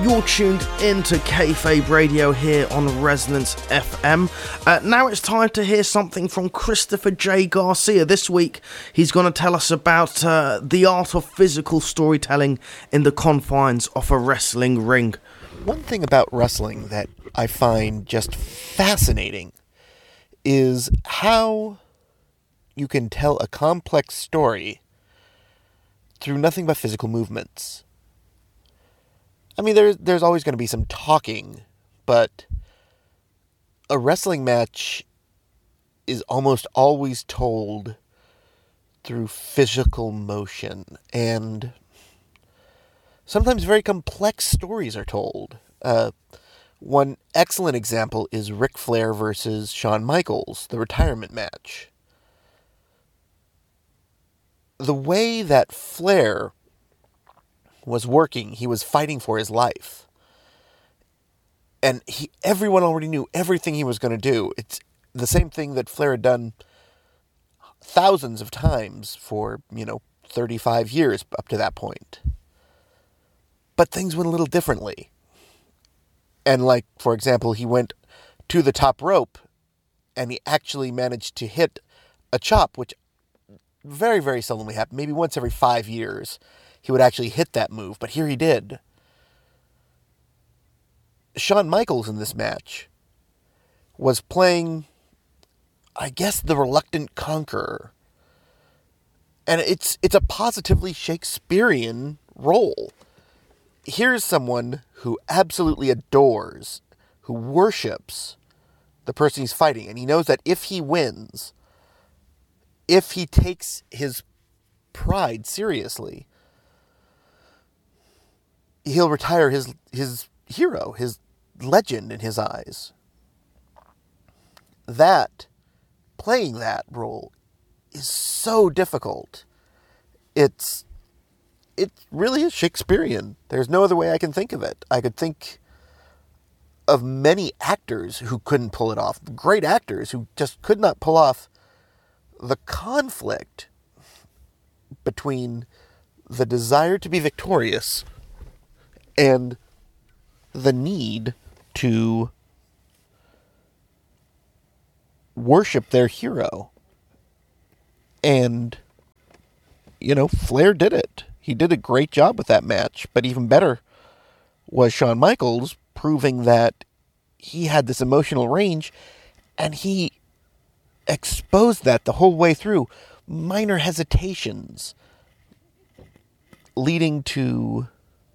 You're tuned into Kayfabe Radio here on Resonance FM. Now it's time to hear something from Christopher J. Garcia. This week, he's going to tell us about the art of physical storytelling in the confines of a wrestling ring. One thing about wrestling that I find just fascinating is how you can tell a complex story through nothing but physical movements. I mean, there's always going to be some talking, but a wrestling match is almost always told through physical motion, and sometimes very complex stories are told. One excellent example is Ric Flair versus Shawn Michaels, the retirement match. The way that Flair was working, he was fighting for his life. And everyone already knew everything he was going to do. It's the same thing that Flair had done thousands of times for, 35 years up to that point. But things went a little differently. And like, for example, he went to the top rope and he actually managed to hit a chop, which very, very seldomly happened. Maybe once every 5 years he would actually hit that move, but here he did. Shawn Michaels in this match was playing, I guess, the reluctant conqueror. And it's a positively Shakespearean role. Here's someone who absolutely adores, who worships the person he's fighting, and he knows that if he wins, if he takes his pride seriously, he'll retire his hero, his legend in his eyes. Playing that role is so difficult. It really is Shakespearean. There's no other way I can think of it. I could think of many actors who couldn't pull it off. Great actors who just could not pull off the conflict between the desire to be victorious and the need to worship their hero. And, Flair did it. He did a great job with that match. But even better was Shawn Michaels proving that he had this emotional range, and he exposed that the whole way through. Minor hesitations leading to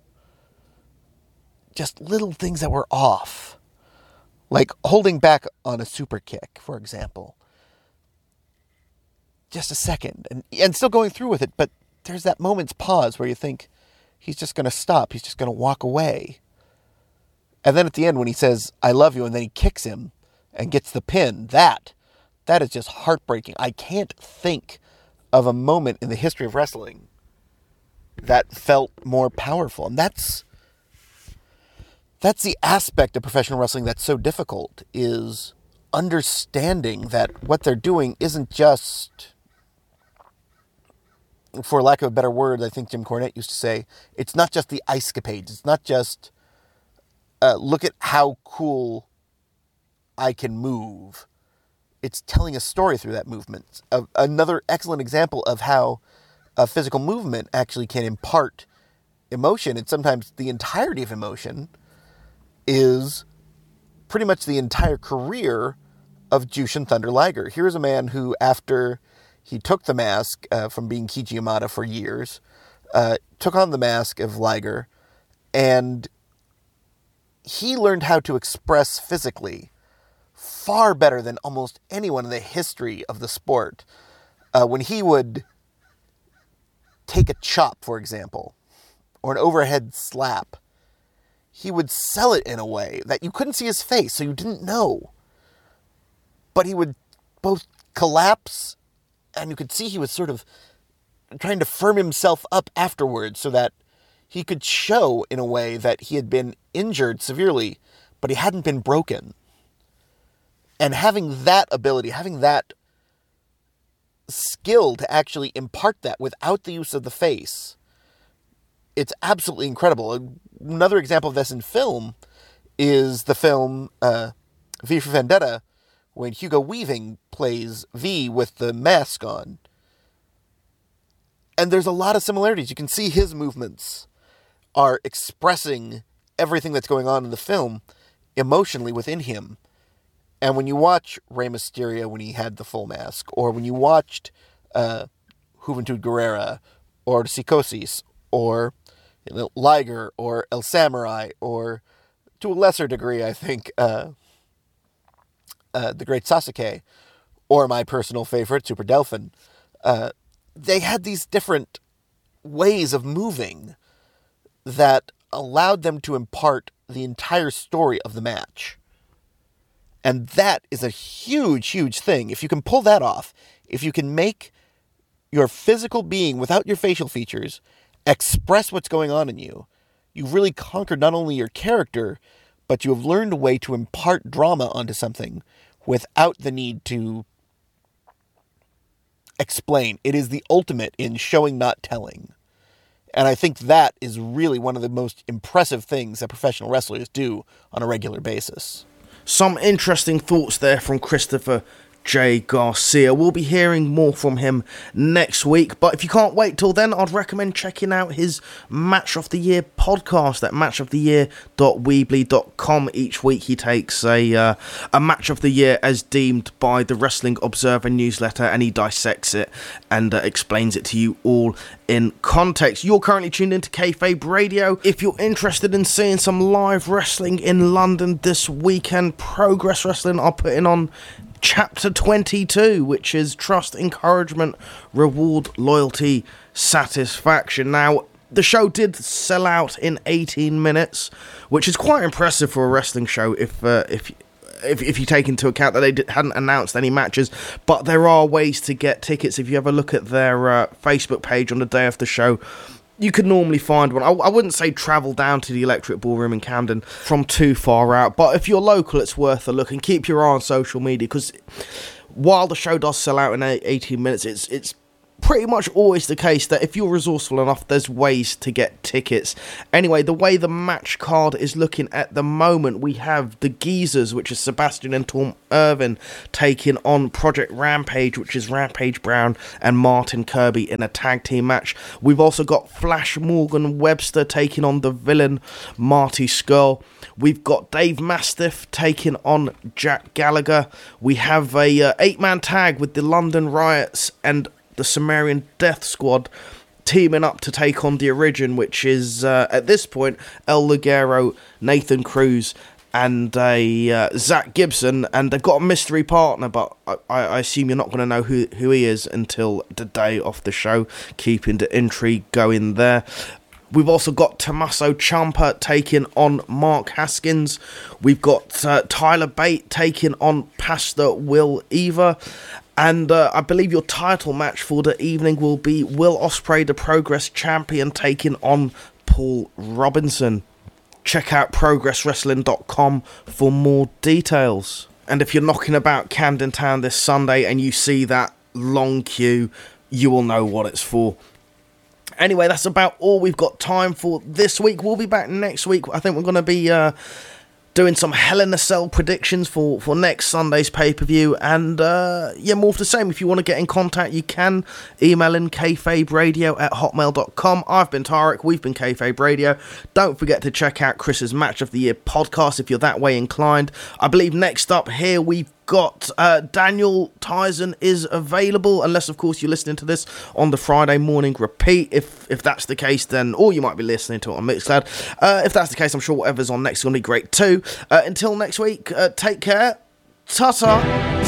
just little things that were off. Like holding back on a super kick, for example. Just a second. And still going through with it, but there's that moment's pause where you think he's just going to stop. He's just going to walk away. And then at the end when he says, "I love you," and then he kicks him and gets the pin, that is just heartbreaking. I can't think of a moment in the history of wrestling that felt more powerful. And that's the aspect of professional wrestling that's so difficult, is understanding that what they're doing isn't just, for lack of a better word, I think Jim Cornette used to say, it's not just the ice-capades. It's not just, look at how cool I can move. It's telling a story through that movement. Another excellent example of how a physical movement actually can impart emotion, and sometimes the entirety of emotion, is pretty much the entire career of Jushin Thunder Liger. Here's a man who, after he took the mask from being Keiji Yamada for years, took on the mask of Liger, and he learned how to express physically far better than almost anyone in the history of the sport. When he would take a chop, for example, or an overhead slap, he would sell it in a way that you couldn't see his face, so you didn't know. But he would both collapse, and you could see he was sort of trying to firm himself up afterwards so that he could show in a way that he had been injured severely, but he hadn't been broken. And having that ability, having that skill to actually impart that without the use of the face, it's absolutely incredible. another example of this in film is the film V for Vendetta, when Hugo Weaving plays V with the mask on. And there's a lot of similarities. You can see his movements are expressing everything that's going on in the film emotionally within him. And when you watch Rey Mysterio when he had the full mask, or when you watched Juventud Guerrera, or Psicosis, or Liger, or El Samurai, or to a lesser degree, I think, the Great Sasuke, or my personal favorite, Super Delphin, they had these different ways of moving that allowed them to impart the entire story of the match. And that is a huge, huge thing. If you can pull that off, if you can make your physical being, without your facial features, express what's going on in you, you've really conquered not only your character, but you have learned a way to impart drama onto something without the need to explain. It is the ultimate in showing, not telling. And I think that is really one of the most impressive things that professional wrestlers do on a regular basis. Some interesting thoughts there from Christopher J. Garcia. We'll be hearing more from him next week, but if you can't wait till then, I'd recommend checking out his Match of the Year podcast at matchoftheyear.weebly.com. Each week he takes a Match of the Year as deemed by the Wrestling Observer newsletter, and he dissects it and explains it to you all in context. You're currently tuned into Kayfabe Radio. If you're interested in seeing some live wrestling in London this weekend, Progress Wrestling are putting on Chapter 22, which is Trust, Encouragement, Reward, Loyalty, Satisfaction. Now, the show did sell out in 18 minutes, which is quite impressive for a wrestling show if you take into account that they hadn't announced any matches. But there are ways to get tickets. If you ever look at their Facebook page on the day of the show, you could normally find one. I wouldn't say travel down to the Electric Ballroom in Camden from too far out, but if you're local, it's worth a look, and keep your eye on social media, because while the show does sell out in 18 minutes, it's pretty much always the case that if you're resourceful enough, there's ways to get tickets. Anyway, the way the match card is looking at the moment, we have the Geezers, which is Sebastian and Tom Irvin, taking on Project Rampage, which is Rampage Brown and Martin Kirby in a tag team match. We've also got Flash Morgan Webster taking on the villain Marty Scurll. We've got Dave Mastiff taking on Jack Gallagher. We have a 8-man tag with the London Riots and the Sumerian Death Squad teaming up to take on the Origin, which is, at this point, El Ligero, Nathan Cruz, and Zach Gibson, and they've got a mystery partner, but I assume you're not going to know who he is until the day of the show, keeping the intrigue going there. We've also got Tommaso Ciampa taking on Mark Haskins. We've got Tyler Bate taking on Pastor Will Eva. And I believe your title match for the evening will be Will Ospreay, the Progress Champion, taking on Paul Robinson. Check out progresswrestling.com for more details. And if you're knocking about Camden Town this Sunday and you see that long queue, you will know what it's for. Anyway, that's about all we've got time for this week. We'll be back next week. I think we're going to be doing some Hell in a Cell predictions for next Sunday's pay-per-view, and more of the same. If you want to get in contact, you can email in kayfaberadio@hotmail.com. I've been Tarek, we've been Kayfabe Radio. Don't forget to check out Chris's Match of the Year podcast if you're that way inclined. I believe next up here we've got Daniel Tyson is available, unless of course you're listening to this on the Friday morning repeat. If that's the case, then, or you might be listening to it on Mixcloud. If that's the case, I'm sure whatever's on next is going to be great too. Until next week, take care. Ta-ta.